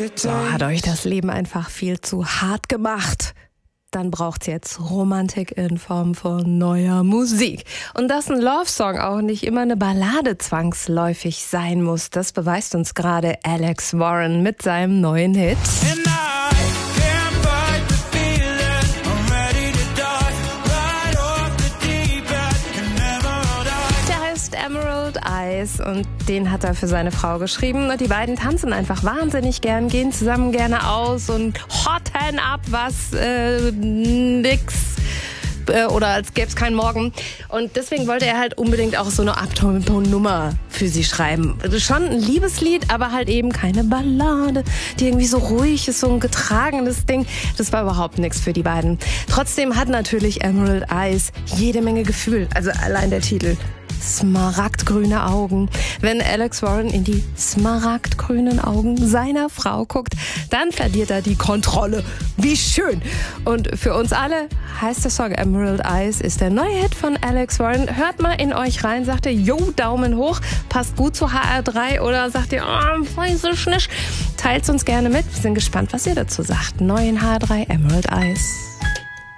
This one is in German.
So, hat euch das Leben einfach viel zu hart gemacht? Dann braucht's jetzt Romantik in Form von neuer Musik. Und dass ein Love-Song auch nicht immer eine Ballade zwangsläufig sein muss, das beweist uns gerade Alex Warren mit seinem neuen Hit. Emerald Eyes, und den hat er für seine Frau geschrieben, und die beiden tanzen einfach wahnsinnig gern, gehen zusammen gerne aus und hotten ab, was nix oder als gäbe es keinen Morgen. Und deswegen wollte er halt unbedingt auch so eine Abtempo-Nummer für sie schreiben. Also schon ein Liebeslied, aber halt eben keine Ballade, die irgendwie so ruhig ist, so ein getragenes Ding. Das war überhaupt nichts für die beiden. Trotzdem hat natürlich Emerald Eyes jede Menge Gefühl. Also allein der Titel. Smaragdgrüne Augen. Wenn Alex Warren in die smaragdgrünen Augen seiner Frau guckt, dann verliert er die Kontrolle. Wie schön! Und für uns alle heißt der Song Emerald Eyes, ist der neue Hit von Alex Warren. Hört mal in euch rein, sagt ihr, jo, Daumen hoch, passt gut zu HR3, oder sagt ihr, oh, weiß ich nicht. Teilt uns gerne mit, wir sind gespannt, was ihr dazu sagt. Neu in HR3, Emerald Eyes.